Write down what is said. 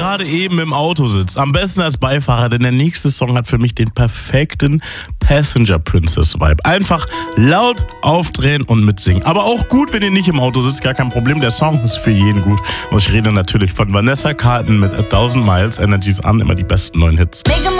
gerade eben im Auto sitzt, am besten als Beifahrer, denn der nächste Song hat für mich den perfekten Passenger Princess Vibe. Einfach laut aufdrehen und mitsingen. Aber auch gut, wenn ihr nicht im Auto sitzt, gar kein Problem. Der Song ist für jeden gut. Und ich rede natürlich von Vanessa Carlton mit 1000 Miles, Energies an, immer die besten neuen Hits.